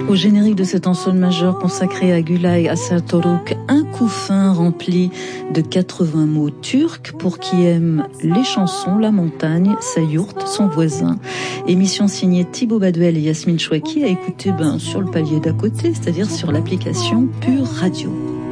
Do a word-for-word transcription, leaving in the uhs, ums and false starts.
Au générique de cet ensemble majeur consacré à Gülay Asatoruk, un couffin rempli de quatre-vingts mots turcs pour qui aime les chansons, la montagne, sa yourte, son voisin. Émission signée Thibaut Baduel et Yasmine Chouaki à écouter ben, sur le palier d'à côté, c'est-à-dire sur l'application Pure Radio.